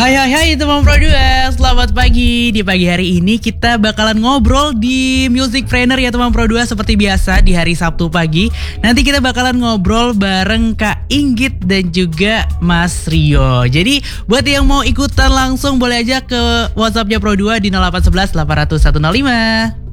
Hai teman Pro 2, selamat pagi. Di pagi hari ini kita bakalan ngobrol di Music Trainer ya teman Pro 2. Seperti biasa di hari Sabtu pagi nanti kita bakalan ngobrol bareng Kak Inggit dan juga Mas Rio. Jadi buat yang mau ikutan langsung boleh aja ke WhatsAppnya Pro 2 di 0811 800 105.